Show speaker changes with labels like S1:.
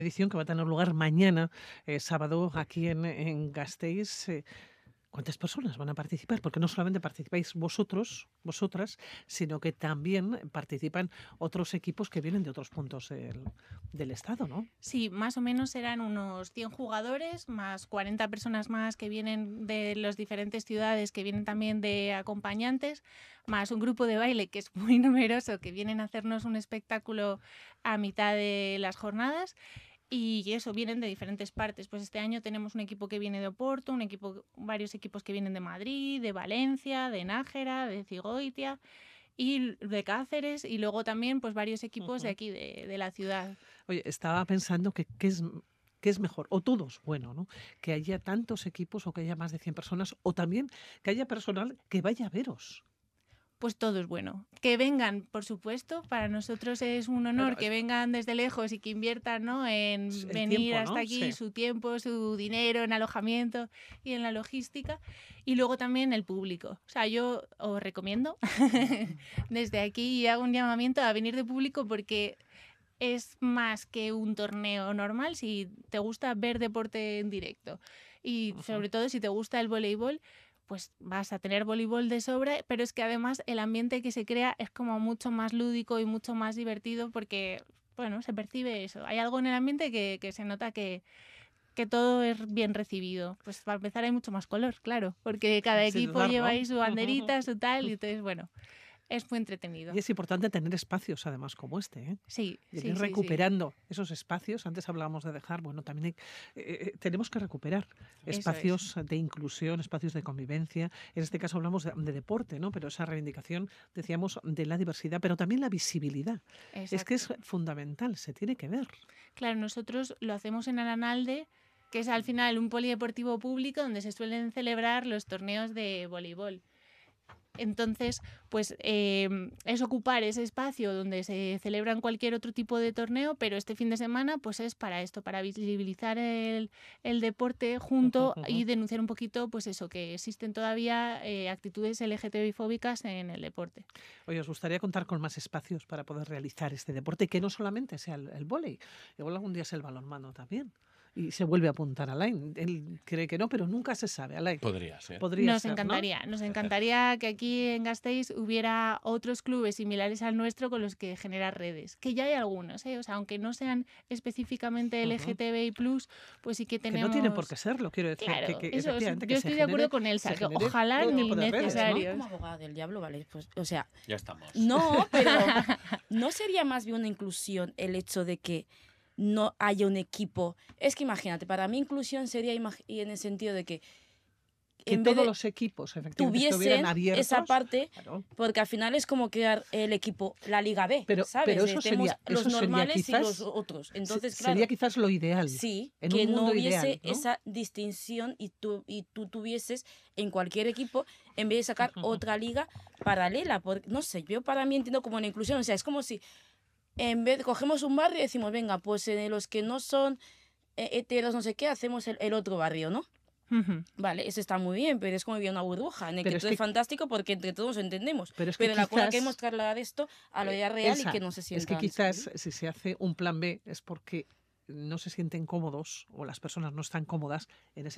S1: edición que va a tener lugar mañana, sábado, aquí en Gasteiz. ¿Cuántas personas van a participar? Porque no solamente participáis vosotros, vosotras, sino que también participan otros equipos que vienen de otros puntos del estado, ¿no?
S2: Sí, más o menos serán unos 100 jugadores, más 40 personas más que vienen de las diferentes ciudades, que vienen también de acompañantes, más un grupo de baile que es muy numeroso, que vienen a hacernos un espectáculo a mitad de las jornadas. Y eso, vienen de diferentes partes. Pues este año tenemos un equipo que viene de Oporto, varios equipos que vienen de Madrid, de Valencia, de Nájera, de Cigoitia y de Cáceres, y luego también pues varios equipos de aquí, de la ciudad.
S1: Oye, estaba pensando que qué es mejor, o todos, bueno, ¿no? Que haya tantos equipos o que haya más de 100 personas, o también que haya personal que vaya a veros.
S2: Pues todo es bueno. Que vengan, por supuesto, para nosotros es un
S1: Claro,
S2: honor que vengan desde lejos y que inviertan, ¿no?, en
S1: el
S2: venir
S1: tiempo,
S2: hasta
S1: ¿no?
S2: aquí,
S1: Sí.
S2: su tiempo, su dinero en alojamiento y en la logística. Y luego también el público. O sea, yo os recomiendo desde aquí y hago un llamamiento a venir de público porque es más que un torneo normal si te gusta ver deporte en directo. Y sobre todo si te gusta el voleibol, pues vas a tener voleibol de sobra, pero es que además el ambiente que se crea es como mucho más lúdico y mucho más divertido porque, bueno, se percibe eso. Hay algo en el ambiente que se nota que todo es bien recibido. Pues para empezar hay mucho más color, claro, porque cada
S1: Sin
S2: equipo lleva
S1: dudarlo.
S2: ahí su banderita, su tal, y entonces, bueno, es muy
S1: Y
S2: entretenido.
S1: es importante tener espacios, además, como este, ¿eh?
S2: Sí,
S1: Y ir
S2: sí, sí, sí.
S1: recuperando esos espacios. Antes hablábamos de dejar, bueno, también tenemos que recuperar
S2: Eso es.
S1: espacios de inclusión, espacios de convivencia. En este caso hablamos de deporte, ¿no? Pero esa reivindicación, decíamos, de la diversidad, pero también la visibilidad. Es que
S2: Exacto.
S1: es fundamental, se tiene que ver.
S2: Claro, nosotros lo hacemos en Aranalde, que es al final un polideportivo público donde se suelen celebrar los torneos de voleibol. Entonces, pues es ocupar ese espacio donde se celebran cualquier otro tipo de torneo, pero este fin de semana pues es para esto, para visibilizar el deporte junto y denunciar un poquito pues eso, que existen todavía actitudes LGTBI-fóbicas en el deporte.
S1: Oye, ¿os gustaría contar con más espacios para poder realizar este deporte? Que no solamente sea el vóley, igual algún día es el balonmano también. Y se vuelve a apuntar a Alain. Él cree que no, pero nunca se sabe. Alain.
S3: Podría ser.
S1: Podría ser, ¿no?
S2: Nos encantaría que aquí en Gasteiz hubiera otros clubes similares al nuestro con los que generar redes, que ya hay algunos, ¿eh? O sea, aunque no sean específicamente LGTBI+, pues sí que
S1: Que
S2: tenemos...
S1: no tiene por qué serlo, quiero decir.
S2: Claro,
S1: Que
S2: eso,
S1: efectivamente
S2: yo
S1: que se
S2: estoy de acuerdo
S1: genere,
S2: con Elsa,
S1: se
S2: que
S1: genere
S2: ojalá
S1: todo
S2: ni
S1: tipo de redes, ¿no?
S2: necesarios.
S4: Como abogada del diablo, ¿vale? Pues, o sea,
S3: Ya estamos.
S4: no, pero ¿no sería más bien una inclusión el hecho de que no haya un equipo? Es que imagínate, para mí inclusión sería y en el sentido de que
S1: Que
S4: en vez
S1: todos
S4: de
S1: los equipos efectivamente estuvieran
S4: tuviesen
S1: abiertos.
S4: esa parte,
S1: Claro.
S4: porque al final es como crear el equipo, la Liga B, ¿sabes?
S1: Pero eso
S4: Tenemos
S1: sería,
S4: los
S1: eso sería
S4: normales y
S1: quizás,
S4: los otros. Entonces,
S1: sería
S4: claro,
S1: quizás lo ideal.
S4: sí,
S1: En
S4: que
S1: un
S4: no
S1: mundo
S4: hubiese
S1: ideal, ¿no?
S4: esa distinción y tú tuvieses en cualquier equipo, en vez de sacar otra liga paralela. Porque, no sé, yo para mí entiendo como una inclusión. O sea, es como si en vez cogemos un barrio y decimos, venga, pues en los que no son heteros, no sé qué, hacemos el otro barrio, ¿no? Vale, eso está muy bien, pero es como vivir una burbuja, en el
S1: Pero
S4: que
S1: es
S4: todo
S1: que-
S4: es fantástico porque entre todos entendemos.
S1: Pero es que
S4: Pero la cosa
S1: quizás,
S4: queremos trasladar esto a la vida real y
S1: Elsa,
S4: que no se
S1: es
S4: sientan.
S1: que quizás si se hace un plan B es porque no se sienten cómodos o las personas no están cómodas en ese